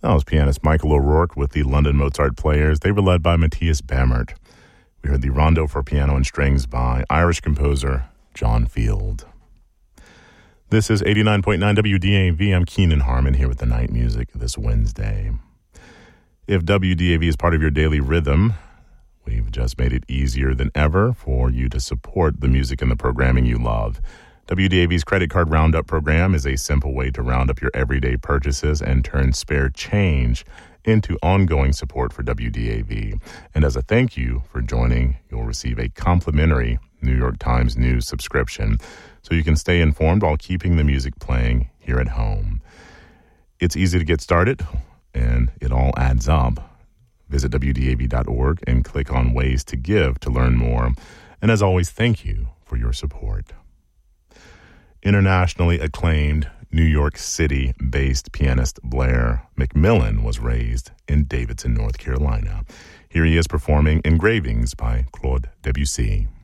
That was pianist Michael O'Rourke with the London Mozart Players. They were led by Matthias Bamert. We heard the Rondo for Piano and Strings by Irish composer John Field. This is 89.9 WDAV. I'm Keenan Harmon here with the night music this Wednesday. If WDAV is part of your daily rhythm, we've just made it easier than ever for you to support the music and the programming you love. WDAV's Credit Card Roundup program is a simple way to round up your everyday purchases and turn spare change into ongoing support for WDAV. And as a thank you for joining, you'll receive a complimentary New York Times News subscription so you can stay informed while keeping the music playing here at home. It's easy to get started, and it all adds up. Visit WDAV.org and click on Ways to Give to learn more. And as always, thank you for your support. Internationally acclaimed New York City-based pianist Blair McMillan was raised in Davidson, North Carolina. Here he is performing Engravings by Claude Debussy.